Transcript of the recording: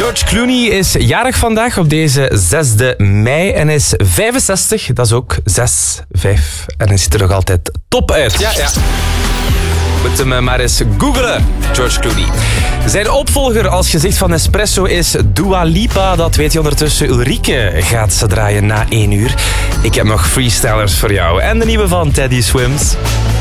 George Clooney is jarig vandaag op deze 6e mei en is 65. Dat is ook 6, 5. En hij ziet er nog altijd top uit. Ja. Moet hem maar eens googelen, George Clooney. Zijn opvolger als gezicht van Nespresso is Dua Lipa. Dat weet je ondertussen. Ulrike gaat ze draaien na 1 uur. Ik heb nog freestylers voor jou. En de nieuwe van Teddy Swims.